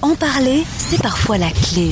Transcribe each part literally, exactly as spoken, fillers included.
En parler, c'est parfois la clé.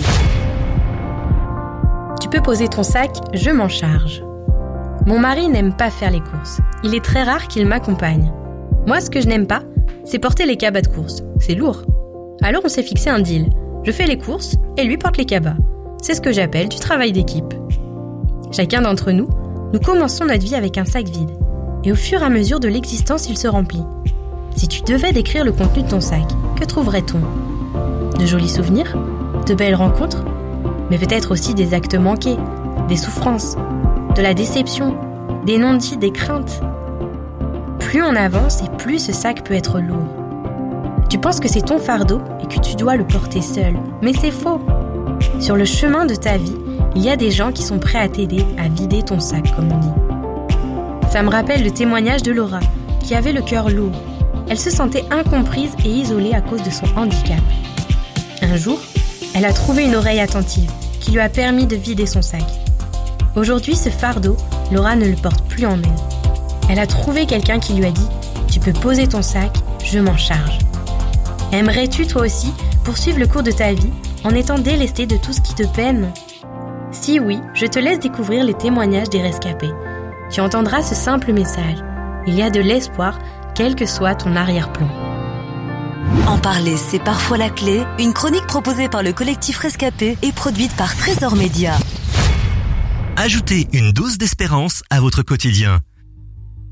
Tu peux poser ton sac, je m'en charge. Mon mari n'aime pas faire les courses. Il est très rare qu'il m'accompagne. Moi, ce que je n'aime pas, c'est porter les cabas de course. C'est lourd. Alors on s'est fixé un deal. Je fais les courses et lui porte les cabas. C'est ce que j'appelle du travail d'équipe. Chacun d'entre nous, nous commençons notre vie avec un sac vide. Et au fur et à mesure de l'existence, il se remplit. Si tu devais décrire le contenu de ton sac, que trouverait-on ? De jolis souvenirs ? De belles rencontres ? Mais peut-être aussi des actes manqués, des souffrances, de la déception, des non-dits, des craintes. Plus on avance et plus ce sac peut être lourd. Tu penses que c'est ton fardeau et que tu dois le porter seul, mais c'est faux. Sur le chemin de ta vie, il y a des gens qui sont prêts à t'aider à vider ton sac, comme on dit. Ça me rappelle le témoignage de Laura, qui avait le cœur lourd. Elle se sentait incomprise et isolée à cause de son handicap. Un jour, elle a trouvé une oreille attentive qui lui a permis de vider son sac. Aujourd'hui, ce fardeau, Laura ne le porte plus en elle. Elle a trouvé quelqu'un qui lui a dit « Tu peux poser ton sac, je m'en charge ». Aimerais-tu toi aussi poursuivre le cours de ta vie en étant délesté de tout ce qui te peine ? Si oui, je te laisse découvrir les témoignages des rescapés. Tu entendras ce simple message. Il y a de l'espoir, quel que soit ton arrière-plan. En parler, c'est parfois la clé. Une chronique proposée par le collectif Rescapé et produite par Trésor Média. Ajoutez une dose d'espérance à votre quotidien.